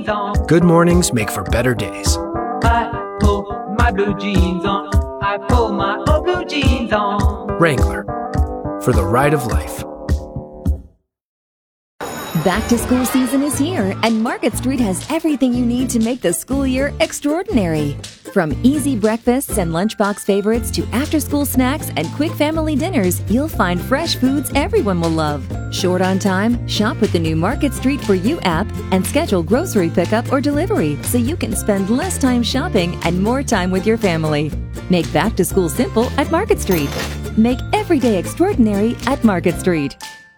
jeans on. Good mornings make for better days. I pull my blue jeans on. I pull my old blue jeans on. Wrangler, for the ride of life. Back to school season is here, and Market Street has everything you need to make the school year extraordinary. From easy breakfasts and lunchbox favorites to after-school snacks and quick family dinners, you'll find fresh foods everyone will love. Short on time? Shop with the new Market Street For You app and schedule grocery pickup or delivery so you can spend less time shopping and more time with your family. Make back to school simple at Market Street. Make every day extraordinary at Market Street.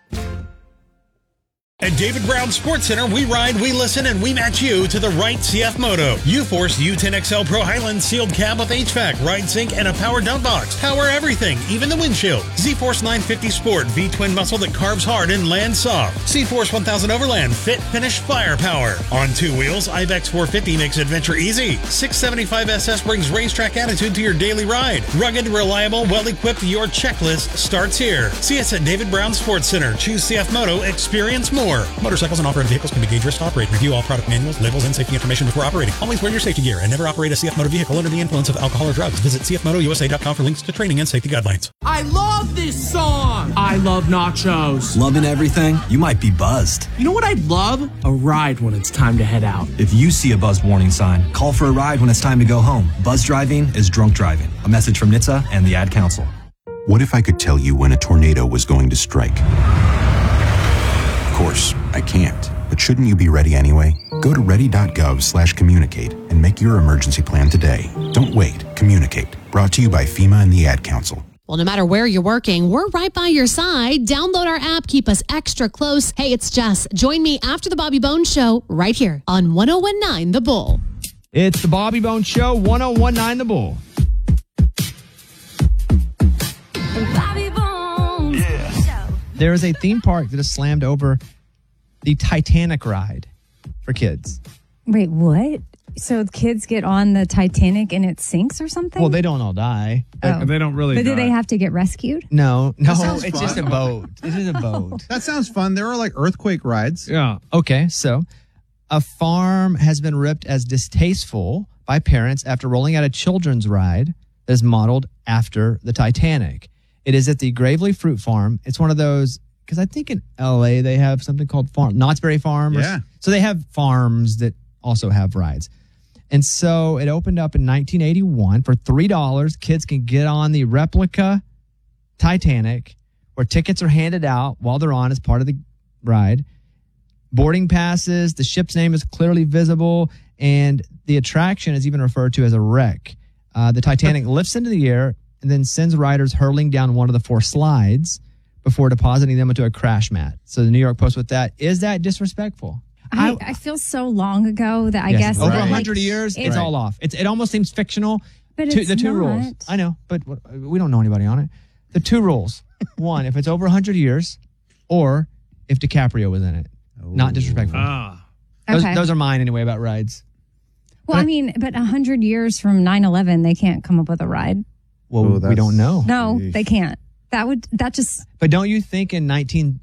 At David Brown Sports Center, we ride, we listen, and we match you to the right CF Moto. U-Force U10XL Pro Highland sealed cab with HVAC, ride sync, and a power dump box. Power everything, even the windshield. Z-Force 950 Sport V-twin muscle that carves hard and lands soft. C-Force 1000 Overland fit, finish, firepower. On two wheels, Ivex 450 makes adventure easy. 675 SS brings racetrack attitude to your daily ride. Rugged, reliable, well-equipped, your checklist starts here. See us at David Brown Sports Center. Choose CF Moto, experience more. Motorcycles and off-road vehicles can be dangerous to operate. Review all product manuals, labels, and safety information before operating. Always wear your safety gear and never operate a CF Moto vehicle under the influence of alcohol or drugs. Visit cfmotousa.com for links to training and safety guidelines. I love this song. I love nachos. Loving everything? You might be buzzed. You know what I'd love? A ride when it's time to head out. If you see a buzz warning sign, call for a ride when it's time to go home. Buzz driving is drunk driving. A message from NHTSA and the Ad Council. What if I could tell you when a tornado was going to strike? Of course, I can't. But shouldn't you be ready anyway? Go to ready.gov/communicate and make your emergency plan today. Don't wait. Communicate. Brought to you by FEMA and the Ad Council. Well, no matter where you're working, we're right by your side. Download our app. Keep us extra close. Hey, it's Jess. Join me after the Bobby Bones Show right here on 1019 The Bull. It's the Bobby Bones Show, 1019 The Bull. Bobby Bones. Yeah. There is a theme park that has slammed over the Titanic ride for kids. Wait, what? So kids get on the Titanic and it sinks or something? Well, they don't all die. Oh. They don't really But die. do they have to get rescued? No, it's fun. just a boat. It is a boat. That sounds fun. There are like earthquake rides. Yeah. Okay, so a farm has been ripped as distasteful by parents after rolling out a children's ride that is modeled after the Titanic. It is at the Gravely Fruit Farm. It's one of those, because I think in LA they have something called Knott's Berry Farm. Yeah. So they have farms that also have rides. And so it opened up in 1981 for $3. Kids can get on the replica Titanic, where tickets are handed out while they're on as part of the ride. Boarding passes, the ship's name is clearly visible, and the attraction is even referred to as a wreck. The Titanic lifts into the air and then sends riders hurtling down one of the 4 slides before depositing them into a crash mat. So the New York Post with that, is that disrespectful? I feel so long ago that I Yes, guess over like, 100 years, it's all off. It almost seems fictional. But it's the two not. rules. I know, but we don't know anybody on it. The 2 rules. 1, if it's over 100 years, or if DiCaprio was in it. Not disrespectful. Okay. Those are mine anyway about rides. Well, I mean, but 100 years from 9/11, they can't come up with a ride. Well, we don't know. No, they can't. That just But don't you think in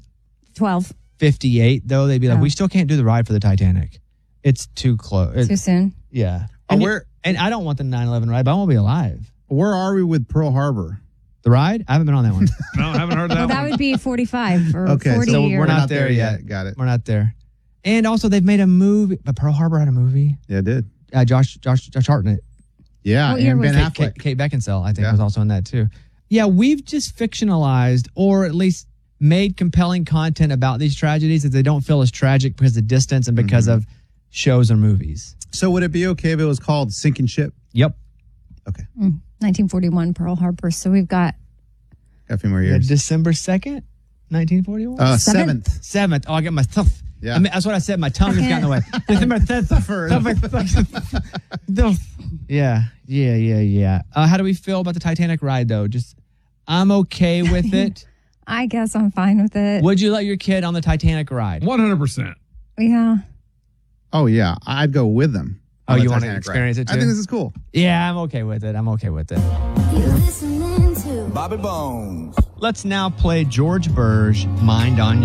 12 1958, though, they'd be like, Oh. we still can't do the ride for the Titanic. It's too close. too soon? Yeah. And I don't want the 9/11 ride, but I won't be alive. Where are we with Pearl Harbor? The ride? I haven't been on that one. No, I haven't heard that Well, that would be 45 or 40 so years. we're not there yet. Got it. We're not there. And also, they've made a movie. But Pearl Harbor had a movie. Yeah, it did. Josh Hartnett. Yeah, What year and was Ben it? Affleck. Kate Beckinsale, I think, was also in that too. Yeah, we've just fictionalized, or at least made compelling content about these tragedies that they don't feel as tragic because of distance and because of shows or movies. So would it be okay if it was called Sinking Ship? Yep. Okay. 1941 Pearl Harbor. So we've got A few more years. December 2nd, 1941? 7th. 7th. Oh, I got my stuff. Yeah. I mean, that's what I said. My tongue has gotten away. December 10th. Yeah. How do we feel about the Titanic ride, though? I'm okay with it. I guess I'm fine with it. Would you let your kid on the Titanic ride? 100%. Yeah. Oh, yeah. I'd go with them. Oh, on the you want to Titanic experience ride. it too? I think this is cool. Yeah, I'm okay with it. You're listening to Bobby Bones. Let's now play George Burge, Mind on You.